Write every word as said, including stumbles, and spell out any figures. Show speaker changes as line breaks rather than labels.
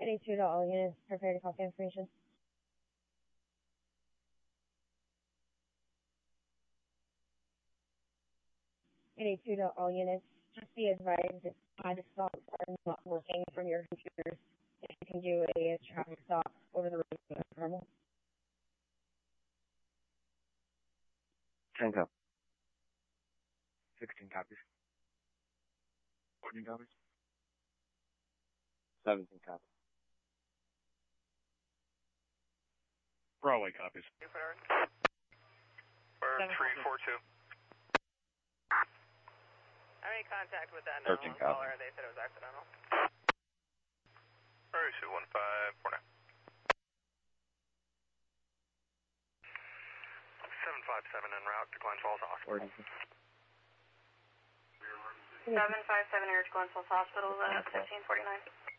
eight two to all units, prepare to copy information. eight eight two to all units, just be advised if five stops are not working from your computers, if you can do a traffic stop over the road as normal.
ten copies. sixteen copies. fourteen copies. seventeen copies.
Broadway copies.
three four two.
I made contact with that
thirteen
nine one one caller. They said it was accidental.
Alright, two one five four nine. seven five seven en route to Glens Falls Hospital.
seven five seven, Urge Glens Falls Hospital, uh, fifteen forty-nine.